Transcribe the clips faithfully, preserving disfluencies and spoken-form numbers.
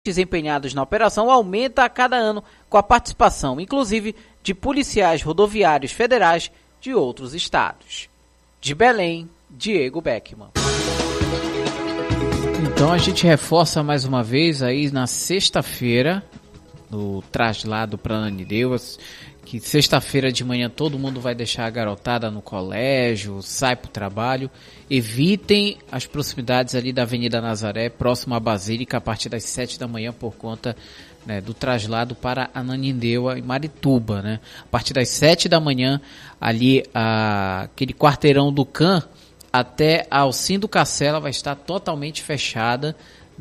empenhados na operação aumenta a cada ano com a participação, inclusive, de policiais rodoviários federais de outros estados. De Belém, Diego Beckman. Então a gente reforça mais uma vez aí na sexta-feira, no traslado para Ananindeua, que sexta-feira de manhã todo mundo vai deixar a garotada no colégio, sai para o trabalho. Evitem as proximidades ali da Avenida Nazaré, próximo à Basílica, a partir das sete da manhã, por conta, né, do traslado para Ananindeua e Marituba, né? A partir das sete da manhã, ali a, aquele quarteirão do C A M até a Alcindo Cacela vai estar totalmente fechada,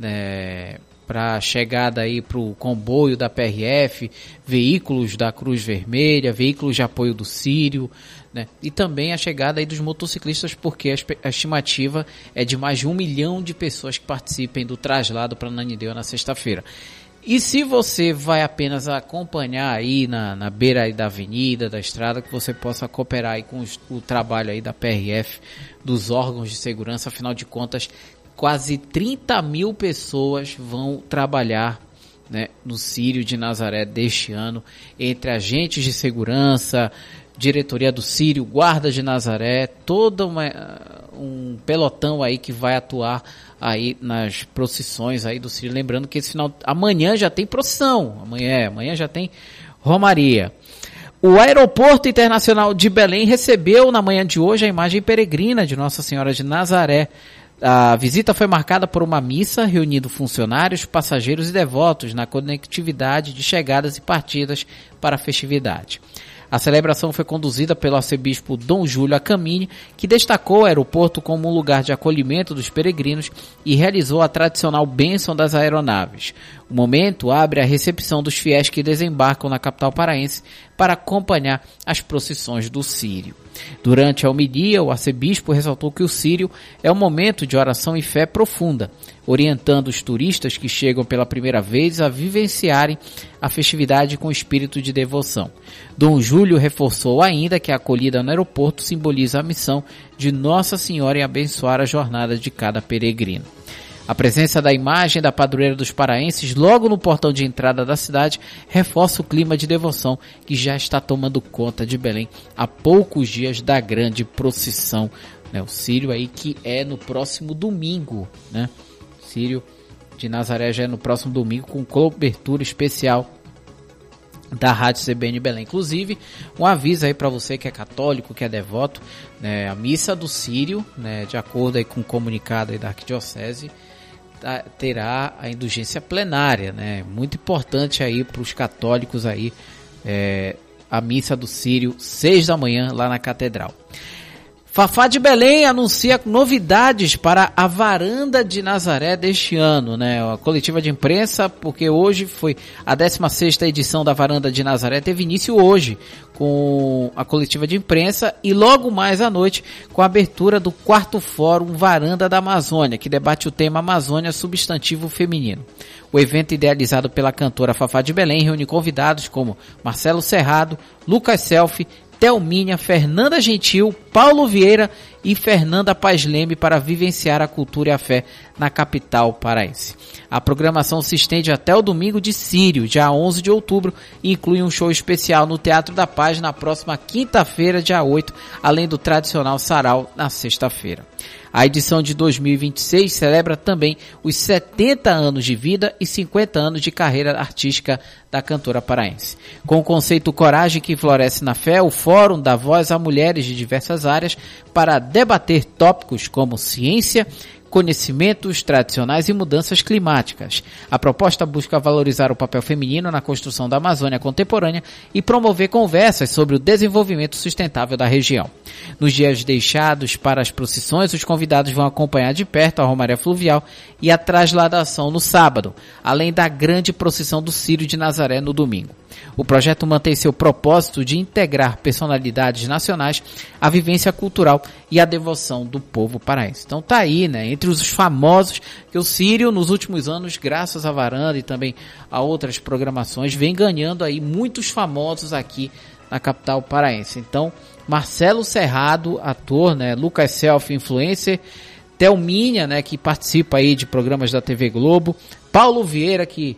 né, para a chegada aí para o comboio da P R F, veículos da Cruz Vermelha, veículos de apoio do Sírio, né? E também a chegada aí dos motociclistas, porque a estimativa é de mais de um milhão de pessoas que participem do traslado para Ananindeua na sexta-feira. E se você vai apenas acompanhar aí na, na beira aí da avenida, da estrada, que você possa cooperar aí com os, o trabalho aí da P R F, dos órgãos de segurança, afinal de contas, quase trinta mil pessoas vão trabalhar, né, no Sírio de Nazaré deste ano, entre agentes de segurança, diretoria do Sírio, guarda de Nazaré, todo uma, um pelotão aí que vai atuar aí nas procissões aí do Sírio. Lembrando que esse final, amanhã já tem procissão, amanhã, amanhã já tem romaria. O Aeroporto Internacional de Belém recebeu na manhã de hoje a imagem peregrina de Nossa Senhora de Nazaré. A visita foi marcada por uma missa, reunindo funcionários, passageiros e devotos na conectividade de chegadas e partidas para a festividade. A celebração foi conduzida pelo arcebispo Dom Júlio Acamini, que destacou o aeroporto como um lugar de acolhimento dos peregrinos e realizou a tradicional bênção das aeronaves. O momento abre a recepção dos fiéis que desembarcam na capital paraense para acompanhar as procissões do Sírio. Durante a homilia, o arcebispo ressaltou que o Sírio é um momento de oração e fé profunda, orientando os turistas que chegam pela primeira vez a vivenciarem a festividade com espírito de devoção. Dom Júlio reforçou ainda que a acolhida no aeroporto simboliza a missão de Nossa Senhora em abençoar a jornada de cada peregrino. A presença da imagem da padroeira dos paraenses logo no portão de entrada da cidade reforça o clima de devoção que já está tomando conta de Belém há poucos dias da grande procissão, né? O Sírio aí que é no próximo domingo, né? Sírio de Nazaré já é no próximo domingo com cobertura especial da Rádio C B N Belém. Inclusive, um aviso aí para você que é católico, que é devoto, né? A missa do Sírio, né, de acordo aí com o comunicado aí da Arquidiocese, terá a indulgência plenária, né? Muito importante aí para os católicos aí, é, a missa do Sírio, seis da manhã lá na Catedral. Fafá de Belém anuncia novidades para a Varanda de Nazaré deste ano, né? A coletiva de imprensa, porque hoje foi a décima sexta edição da Varanda de Nazaré, teve início hoje com a coletiva de imprensa e logo mais à noite com a abertura do quarto fórum Varanda da Amazônia, que debate o tema Amazônia substantivo feminino. O evento, idealizado pela cantora Fafá de Belém, reúne convidados como Marcelo Serrado, Lucas Selfie, Thelminha, Fernanda Gentil, Paulo Vieira e Fernanda Paz Leme para vivenciar a cultura e a fé na capital paraense. A programação se estende até o domingo de Sírio, dia onze de outubro, e inclui um show especial no Teatro da Paz na próxima quinta-feira, dia oito, além do tradicional sarau na sexta-feira. A edição de dois mil e vinte e seis celebra também os setenta anos de vida e cinquenta anos de carreira artística da cantora paraense. Com o conceito Coragem que Floresce na Fé, o Fórum dá voz a mulheres de diversas áreas para debater tópicos como ciência, conhecimentos tradicionais e mudanças climáticas. A proposta busca valorizar o papel feminino na construção da Amazônia contemporânea e promover conversas sobre o desenvolvimento sustentável da região. Nos dias deixados para as procissões, os convidados vão acompanhar de perto a Romaria Fluvial e a trasladação no sábado, além da grande procissão do Sírio de Nazaré no domingo. O projeto mantém seu propósito de integrar personalidades nacionais, a vivência cultural e a devoção do povo paraense. Então tá aí, né, entre os famosos, que o Sírio nos últimos anos, graças à Varanda e também a outras programações, vem ganhando aí muitos famosos aqui na capital paraense. Então, Marcelo Serrado, ator, né, Lucas Selfie, influencer, Thelminha, né, que participa aí de programas da T V Globo, Paulo Vieira, que